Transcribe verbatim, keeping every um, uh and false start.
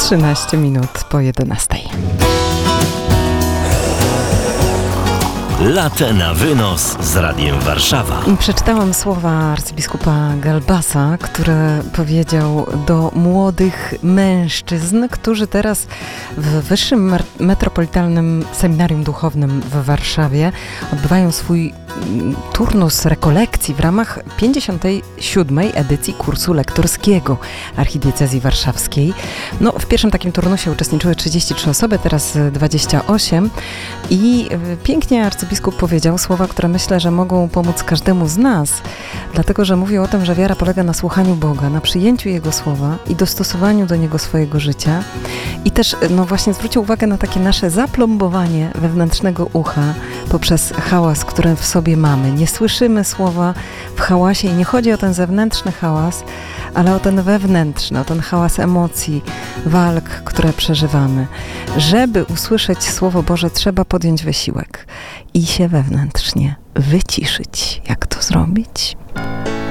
trzynaście minut po jedenastej. Latę na wynos z Radiem Warszawa. Przeczytałam słowa arcybiskupa Galbasa, który powiedział do młodych mężczyzn, którzy teraz w Wyższym Metropolitalnym Seminarium Duchownym w Warszawie odbywają swój turnus rekolekcji w ramach pięćdziesiątej siódmej edycji kursu lektorskiego Archidiecezji Warszawskiej. No, w pierwszym takim turnusie uczestniczyły trzydzieści trzy osoby, teraz dwadzieścia osiem i pięknie arcybiskup powiedział słowa, które myślę, że mogą pomóc każdemu z nas, dlatego, że mówił o tym, że wiara polega na słuchaniu Boga, na przyjęciu Jego słowa i dostosowaniu do Niego swojego życia i też, no właśnie zwrócił uwagę na takie nasze zaplombowanie wewnętrznego ucha poprzez hałas, który w sobie mamy. Nie słyszymy słowa w hałasie i nie chodzi o ten zewnętrzny hałas, ale o ten wewnętrzny, o ten hałas emocji, walk, które przeżywamy. Żeby usłyszeć Słowo Boże, trzeba podjąć wysiłek i się wewnętrznie wyciszyć. Jak to zrobić?